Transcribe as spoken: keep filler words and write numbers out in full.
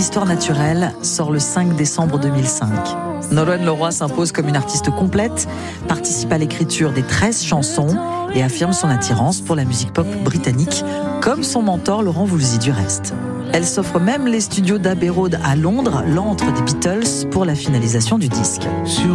Histoire naturelle sort le cinq décembre deux mille cinq. Nolwenn Leroy s'impose comme une artiste complète, participe à l'écriture des treize chansons et affirme son attirance pour la musique pop britannique, comme son mentor Laurent Voulzy du reste. Elle s'offre même les studios d'Abbey Road à Londres, l'antre des Beatles, pour la finalisation du disque.